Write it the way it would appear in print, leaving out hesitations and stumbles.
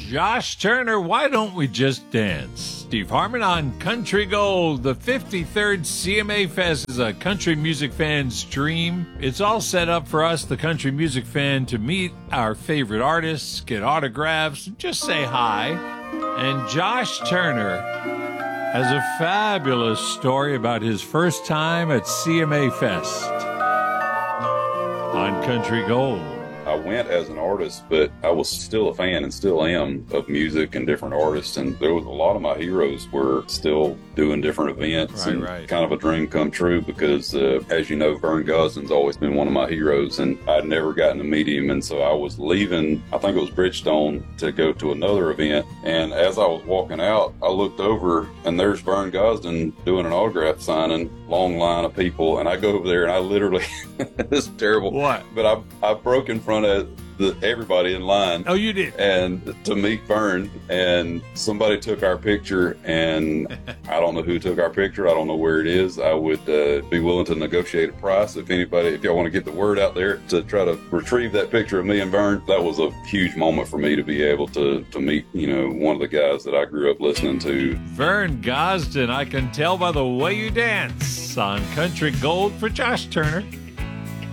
Josh Turner, Why Don't We Just Dance? Steve Harmon on Country Gold. The 53rd CMA Fest is a country music fan's dream. It's all set up for us, the country music fan, to meet our favorite artists, get autographs, and just say hi. And Josh Turner has a fabulous story about his first time at CMA Fest on Country Gold. I went as an artist, but I was still a fan and still am of music and different artists. And there was a lot of my heroes were still doing different events, right. Kind of a dream come true because, as you know, Vern Gosdin's always been one of my heroes, and I'd never gotten to meet him. And so I was leaving, I think it was Bridgestone, to go to another event. And as I was walking out, I looked over and there's Vern Gosdin doing an autograph signing, long line of people. And I go over there and I literally, this is terrible. What? But I broke in front of everybody in line. Oh, you did? And to meet Vern, and somebody took our picture, and I don't know who took our picture. I don't know where it is. I would be willing to negotiate a price if y'all want to get the word out there to try to retrieve that picture of me and Vern. That was a huge moment for me to be able to meet, one of the guys that I grew up listening to. Vern Gosdin, I can tell by the way you dance on Country Gold for Josh Turner.